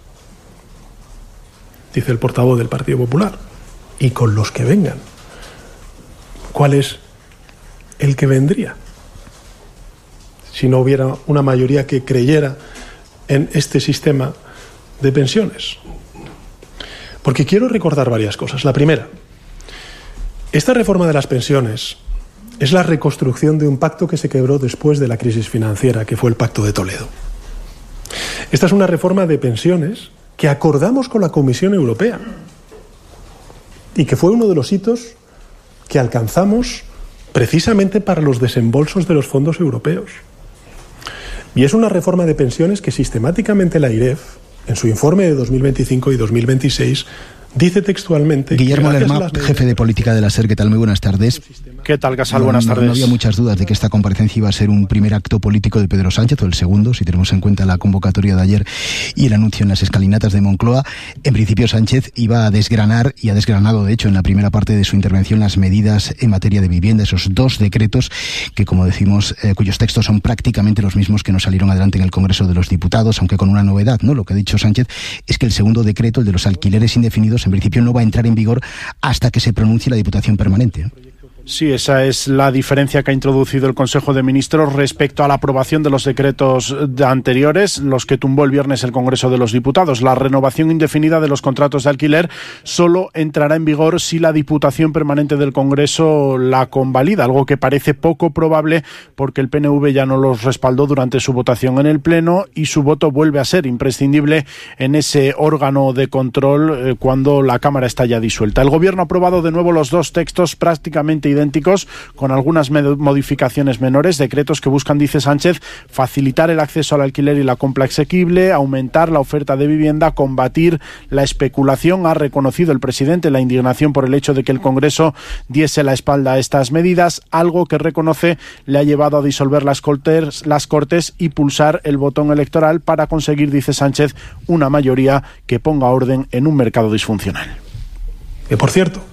Dice el portavoz del Partido Popular, y con los que vengan. ¿Cuál es el que vendría? Si no hubiera una mayoría que creyera en este sistema de pensiones. Porque quiero recordar varias cosas. La primera, esta reforma de las pensiones es la reconstrucción de un pacto que se quebró después de la crisis financiera, que fue el Pacto de Toledo. Esta es una reforma de pensiones que acordamos con la Comisión Europea y que fue uno de los hitos que alcanzamos precisamente para los desembolsos de los fondos europeos. Y es una reforma de pensiones que sistemáticamente la AIREF, en su informe de 2025 y 2026, dice textualmente... Guillermo Lerma, jefe de política de la SER, ¿qué tal? Muy buenas tardes. ¿Qué tal, Casal? Buenas tardes. No había muchas dudas de que esta comparecencia iba a ser un primer acto político de Pedro Sánchez, o el segundo, si tenemos en cuenta la convocatoria de ayer y el anuncio en las escalinatas de Moncloa. En principio, Sánchez iba a desgranar, y ha desgranado, de hecho, en la primera parte de su intervención, las medidas en materia de vivienda, esos 2 decretos que, como decimos, cuyos textos son prácticamente los mismos que nos salieron adelante en el Congreso de los Diputados, aunque con una novedad, ¿no? Lo que ha dicho Sánchez es que el segundo decreto, el de los alquileres indefinidos, en principio no va a entrar en vigor hasta que se pronuncie la Diputación Permanente, ¿no? Sí, esa es la diferencia que ha introducido el Consejo de Ministros respecto a la aprobación de los decretos anteriores, los que tumbó el viernes el Congreso de los Diputados. La renovación indefinida de los contratos de alquiler solo entrará en vigor si la Diputación Permanente del Congreso la convalida, algo que parece poco probable porque el PNV ya no los respaldó durante su votación en el Pleno y su voto vuelve a ser imprescindible en ese órgano de control cuando la Cámara está ya disuelta. El Gobierno ha aprobado de nuevo los 2 textos prácticamente idénticos, con algunas modificaciones menores, decretos que buscan, dice Sánchez, facilitar el acceso al alquiler y la compra asequible, aumentar la oferta de vivienda, combatir la especulación. Ha reconocido el presidente la indignación por el hecho de que el Congreso diese la espalda a estas medidas, algo que reconoce le ha llevado a disolver las Cortes y pulsar el botón electoral para conseguir, dice Sánchez, una mayoría que ponga orden en un mercado disfuncional. Por cierto,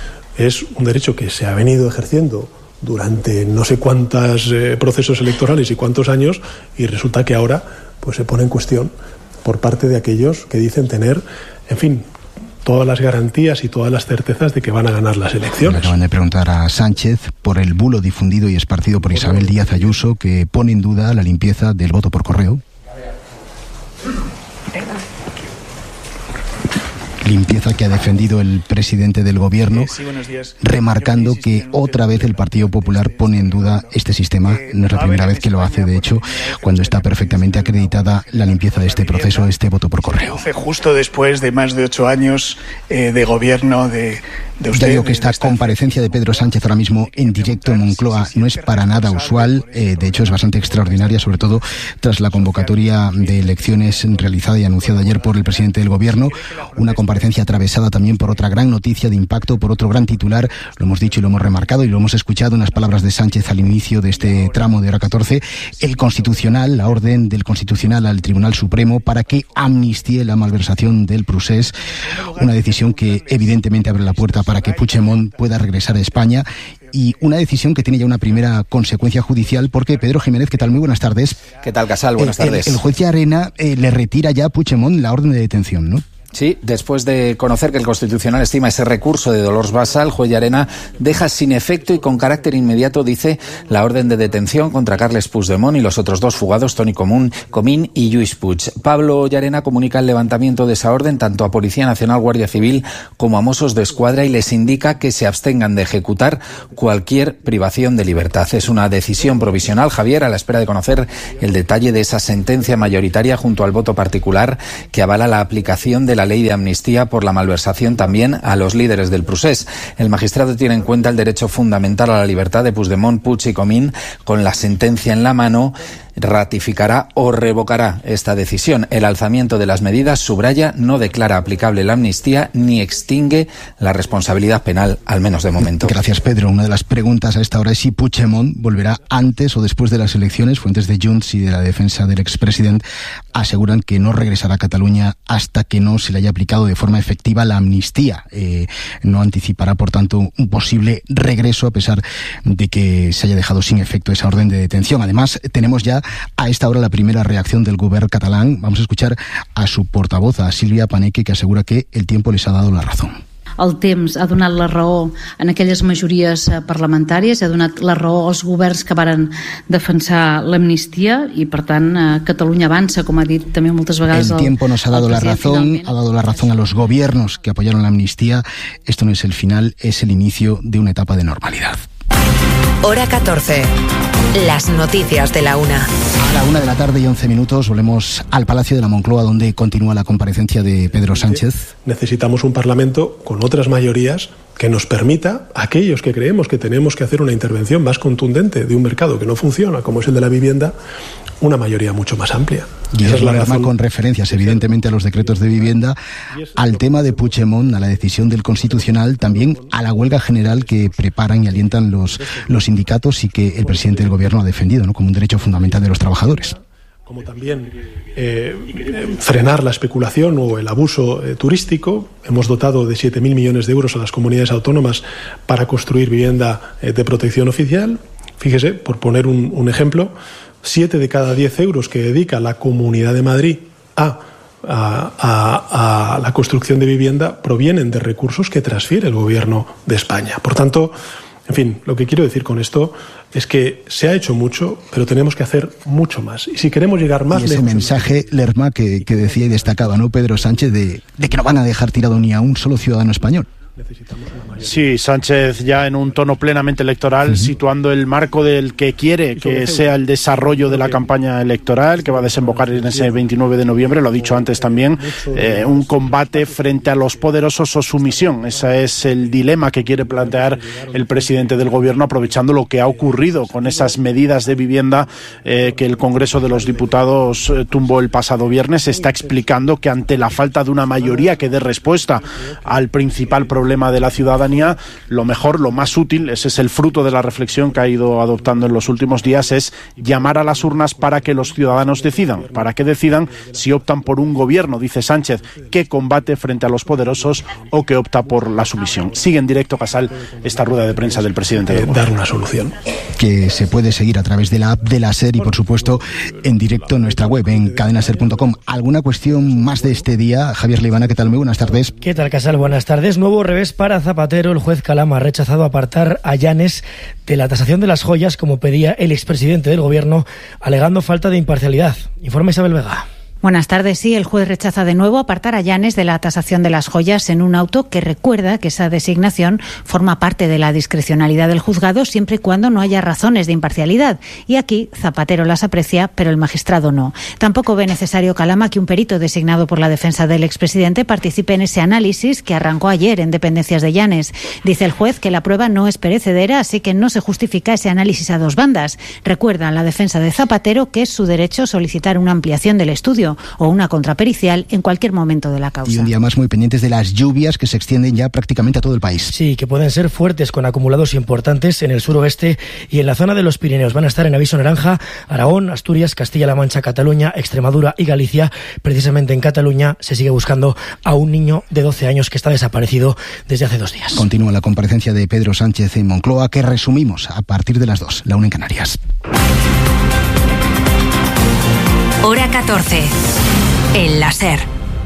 es un derecho que se ha venido ejerciendo durante no sé cuántos procesos electorales y cuántos años, y resulta que ahora pues se pone en cuestión por parte de aquellos que dicen tener, en fin, todas las garantías y todas las certezas de que van a ganar las elecciones. Le acaban de preguntar a Sánchez por el bulo difundido y esparcido por Isabel Díaz Ayuso, que pone en duda la limpieza del voto por correo. Limpieza que ha defendido el presidente del Gobierno, remarcando que otra vez el Partido Popular pone en duda este sistema. No es la primera vez que lo hace, de hecho, cuando está perfectamente acreditada la limpieza de este proceso, este voto por correo. Justo después de más de 8 años de gobierno de usted. Ya digo que esta comparecencia de Pedro Sánchez ahora mismo en directo en Moncloa no es para nada usual, de hecho es bastante extraordinaria, sobre todo tras la convocatoria de elecciones realizada y anunciada ayer por el presidente del Gobierno, una comparecencia atravesada también por otra gran noticia de impacto, por otro gran titular, lo hemos dicho y lo hemos remarcado y lo hemos escuchado en las palabras de Sánchez al inicio de este tramo de hora 14, el Constitucional, la orden del Constitucional al Tribunal Supremo para que amnistíe la malversación del Prusés, una decisión que evidentemente abre la puerta para que Puigdemont pueda regresar a España, y una decisión que tiene ya una primera consecuencia judicial, porque Pedro Jiménez, ¿qué tal? Muy buenas tardes. ¿Qué tal, Casal? Buenas tardes. El juez Llarena le retira ya a Puigdemont la orden de detención, ¿no? Sí, después de conocer que el Constitucional estima ese recurso de Dolors Bassa, el juez Llarena deja sin efecto y con carácter inmediato, dice, la orden de detención contra Carles Puigdemont y los otros 2 fugados, Toni Comín y Lluís Puig. Pablo Llarena comunica el levantamiento de esa orden tanto a Policía Nacional, Guardia Civil como a Mossos de Escuadra y les indica que se abstengan de ejecutar cualquier privación de libertad. Es una decisión provisional, Javier, a la espera de conocer el detalle de esa sentencia mayoritaria junto al voto particular que avala la aplicación de la ley de amnistía por la malversación también a los líderes del Prusés. El magistrado tiene en cuenta el derecho fundamental a la libertad de Puigdemont, Puig y Comín. Con la sentencia en la mano, ratificará o revocará esta decisión. El alzamiento de las medidas, subraya, no declara aplicable la amnistía ni extingue la responsabilidad penal, al menos de momento. Gracias, Pedro. Una de las preguntas a esta hora es si Puigdemont volverá antes o después de las elecciones. Fuentes de Junts y de la defensa del expresidente aseguran que no regresará a Cataluña hasta que no se le haya aplicado de forma efectiva la amnistía. No anticipará, por tanto, un posible regreso a pesar de que se haya dejado sin efecto esa orden de detención. Además, tenemos ya a esta hora la primera reacción del govern catalán. Vamos a escuchar a su portavoz, a Sílvia Paneque, que asegura que el tiempo les ha dado la razón. El temps ha donat la raó en aquelles majories parlamentàries, ha donat la raó als governs que varen defensar l'amnistia i, per tant, Catalunya avança, com ha dit també moltes vegades el tiempo nos ha dado la razón, ha dado la razón a los gobiernos que apoyaron la amnistía. Esto no es el final, es el inicio de una etapa de normalidad. Hora 14. Las noticias de la una. A la 1:11 volvemos al Palacio de la Moncloa, donde continúa la comparecencia de Pedro Sánchez. Necesitamos un Parlamento con otras mayorías que nos permita, a aquellos que creemos que tenemos que hacer una intervención más contundente de un mercado que no funciona, como es el de la vivienda, una mayoría mucho más amplia. Y esa es la razón, con referencias evidentemente a los decretos de vivienda, al tema de Puigdemont, a la decisión del Constitucional, también a la huelga general que preparan y alientan los sindicatos y que el presidente del Gobierno ha defendido, ¿no?, como un derecho fundamental de los trabajadores. Como también frenar la especulación o el abuso turístico. Hemos dotado de 7.000 millones de euros a las comunidades autónomas para construir vivienda de protección oficial. Fíjese, por poner un ejemplo, 7 de cada 10 euros que dedica la Comunidad de Madrid a la construcción de vivienda provienen de recursos que transfiere el Gobierno de España. Por tanto, en fin, lo que quiero decir con esto es que se ha hecho mucho, pero tenemos que hacer mucho más. Y si queremos llegar más lejos... Y ese mensaje, Lerma, que decía y destacaba, ¿no?, Pedro Sánchez, de que no van a dejar tirado ni a un solo ciudadano español. Sí, Sánchez ya en un tono plenamente electoral, situando el marco del que quiere que sea el desarrollo de la campaña electoral, que va a desembocar en ese 29 de noviembre, lo ha dicho antes también, un combate frente a los poderosos o sumisión. Ese es el dilema que quiere plantear el presidente del Gobierno, aprovechando lo que ha ocurrido con esas medidas de vivienda que el Congreso de los Diputados tumbó el pasado viernes. Está explicando que ante la falta de una mayoría que dé respuesta al principal problema de la ciudadanía, lo mejor, lo más útil, ese es el fruto de la reflexión que ha ido adoptando en los últimos días, es llamar a las urnas para que los ciudadanos decidan, para que decidan si optan por un gobierno, dice Sánchez, que combate frente a los poderosos o que opta por la sumisión. Sigue en directo, Casal, esta rueda de prensa del presidente. Dar una solución. Que se puede seguir a través de la app de la SER y, por supuesto, en directo en nuestra web, en cadenaser.com. ¿Alguna cuestión más de este día? Javier Leibana, ¿qué tal? Muy buenas tardes. ¿Qué tal, Casal? Buenas tardes. Nuevo revés para Zapatero. El juez Calama ha rechazado apartar a Llanes de la tasación de las joyas, como pedía el expresidente del Gobierno, alegando falta de imparcialidad. Informa Isabel Vega. Buenas tardes. Sí, el juez rechaza de nuevo apartar a Llanes de la tasación de las joyas en un auto que recuerda que esa designación forma parte de la discrecionalidad del juzgado siempre y cuando no haya razones de imparcialidad. Y aquí Zapatero las aprecia, pero el magistrado no. Tampoco ve necesario Calama que un perito designado por la defensa del expresidente participe en ese análisis que arrancó ayer en dependencias de Llanes. Dice el juez que la prueba no es perecedera, así que no se justifica ese análisis a dos bandas. Recuerda a la defensa de Zapatero que es su derecho solicitar una ampliación del estudio o una contrapericial en cualquier momento de la causa. Y un día más muy pendientes de las lluvias que se extienden ya prácticamente a todo el país. Sí, que pueden ser fuertes con acumulados importantes en el suroeste y en la zona de los Pirineos. Van a estar en aviso naranja Aragón, Asturias, Castilla-La Mancha, Cataluña, Extremadura y Galicia. Precisamente en Cataluña se sigue buscando a un niño de 12 años que está desaparecido desde hace 2 días. Continúa la comparecencia de Pedro Sánchez en Moncloa, que resumimos a partir de las 2, la 1 en Canarias. Hora 14. El láser.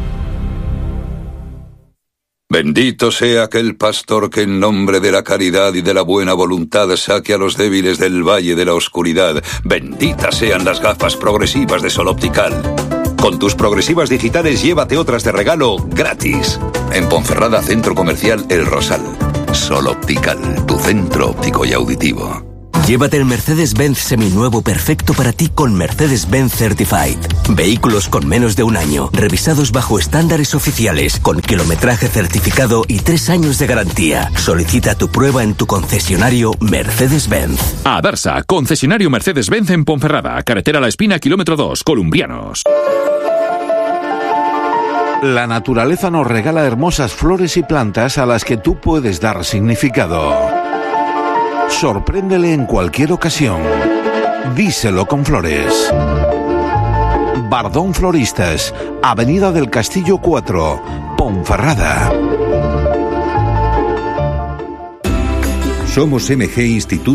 Bendito sea aquel pastor que en nombre de la caridad y de la buena voluntad saque a los débiles del valle de la oscuridad. Benditas sean las gafas progresivas de Sol Optical. Con tus progresivas digitales llévate otras de regalo gratis. En Ponferrada, Centro Comercial El Rosal. Sol Optical, tu centro óptico y auditivo. Llévate el Mercedes-Benz seminuevo perfecto para ti con Mercedes-Benz Certified. Vehículos con menos de 1 año, revisados bajo estándares oficiales, con kilometraje certificado y 3 años de garantía. Solicita tu prueba en tu concesionario Mercedes-Benz. Adarsa, concesionario Mercedes-Benz en Ponferrada, carretera La Espina, kilómetro 2, Columbrianos. La naturaleza nos regala hermosas flores y plantas a las que tú puedes dar significado. Sorpréndele en cualquier ocasión. Díselo con flores. Bardón Floristas, Avenida del Castillo 4, Ponferrada. Somos MG Instituto